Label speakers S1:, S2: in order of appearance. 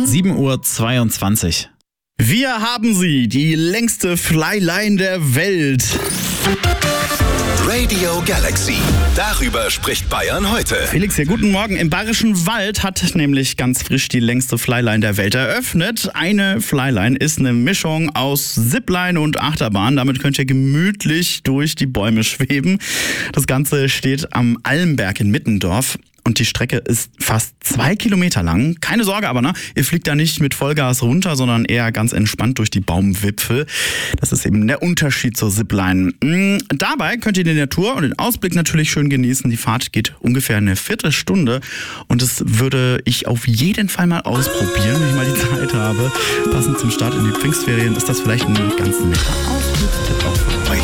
S1: 7:22 Uhr.
S2: Wir haben sie, die längste Flyline der Welt.
S3: Radio Galaxy. Darüber spricht Bayern heute.
S2: Felix hier, guten Morgen. Im Bayerischen Wald hat nämlich ganz frisch die längste Flyline der Welt eröffnet. Eine Flyline ist eine Mischung aus Zipline und Achterbahn. Damit könnt ihr gemütlich durch die Bäume schweben. Das Ganze steht am Almberg in Mittendorf. Und die Strecke ist fast 2 Kilometer lang. Keine Sorge aber, ne? Ihr fliegt da nicht mit Vollgas runter, sondern eher ganz entspannt durch die Baumwipfel. Das ist eben der Unterschied zur Zipline. Dabei könnt ihr die Natur und den Ausblick natürlich schön genießen. Die Fahrt geht ungefähr eine Viertelstunde. Und das würde ich auf jeden Fall mal ausprobieren, wenn ich mal die Zeit habe. Passend zum Start in die Pfingstferien ist das vielleicht ein ganz netter Ausflugstipp auch für